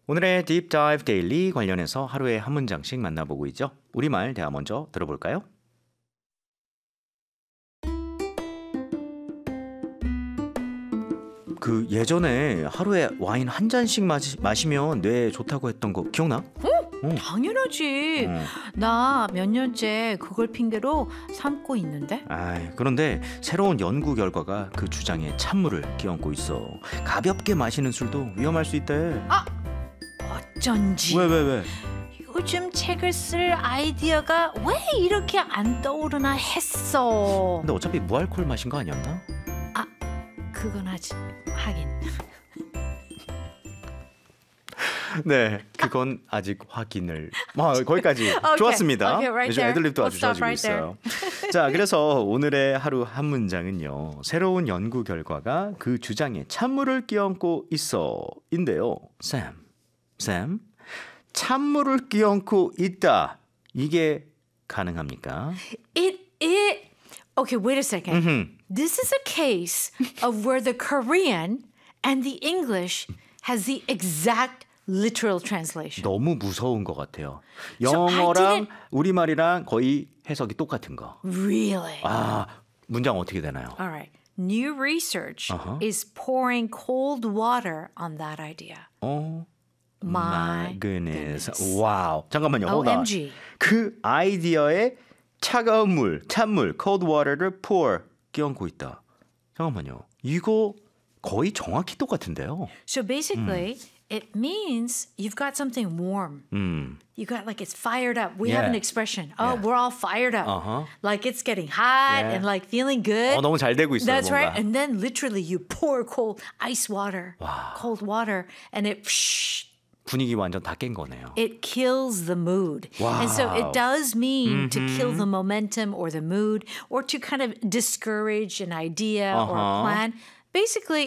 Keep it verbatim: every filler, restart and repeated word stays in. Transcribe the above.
오늘의 딥 다이브 데일리 관련해서 하루에 한 문장씩 만나보고 있죠. 우리말 대화 먼저 들어볼까요? 그 예전에 하루에 와인 한 잔씩 마시, 마시면 뇌에 좋다고 했던 거 기억나? 응. 당연하지. 어. 나 몇 년째 그걸 핑계로 삼고 있는데. 아이, 그런데 새로운 연구 결과가 그 주장에 찬물을 끼얹고 있어. 가볍게 마시는 술도 위험할 수 있대. 어쩐지 왜 왜 왜? 요즘 책을 쓸 아이디어가 왜 이렇게 안 떠오르나 했어. 근데 어차피 무알콜 마신 거 아니었나? 그건 아직 하긴. 네, 그건 아직 확인을. 아, 거기까지 Okay, 좋았습니다. okay, right 요즘 there. 애들립도 We'll 아주 stop 좋아지고 right there. 있어요. 자, 그래서 오늘의 하루 한 문장은요. 새로운 연구 결과가 그 주장에 찬물을 끼얹고 있어인데요. 샘, 샘, 찬물을 끼얹고 있다. 이게 가능합니까? It it. Okay, wait a second. 음흠. This is a case of where the Korean and the English has the exact literal translation. 너무 무서운 것 같아요. So I 영어랑 didn't- 우리말이랑 거의 해석이 똑같은 거. Really? 아, 문장 어떻게 되나요? All right. New research Uh-huh. is pouring cold water on that idea. 어, My My goodness. goodness. 와우. 잠깐만요. hold on. 오 엠 지. 그 아이디어에 차가운 물, 찬물, cold water를 pour 끼얹고 있다. 잠깐만요. 이거 거의 정확히 똑같은데요. So basically, it means you've got something warm. 음. You got like it's fired up. We have an Yeah. expression. Oh, Yeah. we're all fired up. Uh-huh. Like it's getting hot Yeah. and like feeling good. 어, 너무 잘 되고 있어요. That's right. 뭔가. And then literally you pour cold ice water, cold water, and it psh, 분위기 완전 다 깬 거네요. it kills the mood. And so Wow. it does mean to kill the momentum or the mood or to kind of discourage an idea or a Uh-huh. plan. Basically,